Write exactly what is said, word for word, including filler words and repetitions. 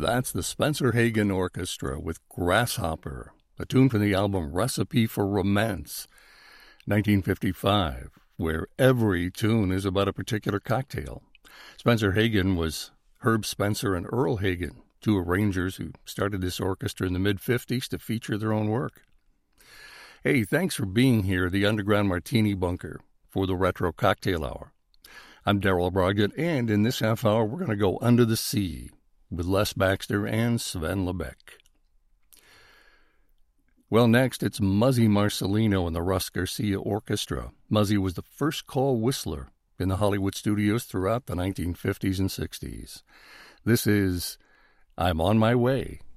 That's the Spencer Hagen Orchestra with Grasshopper, a tune from the album Recipe for Romance, nineteen fifty-five, where every tune is about a particular cocktail. Spencer Hagen was Herb Spencer and Earl Hagen, two arrangers who started this orchestra in the mid-fifties to feature their own work. Hey, thanks for being here, the Underground Martini Bunker, for the Retro Cocktail Hour. I'm Daryl Brogdon, and in this half hour, we're going to go under the sea with Les Baxter and Sven Lebeck. Well, next, it's Muzzy Marcelino and the Russ Garcia Orchestra. Muzzy was the first call whistler in the Hollywood studios throughout the nineteen fifties and sixties. This is I'm on My Way.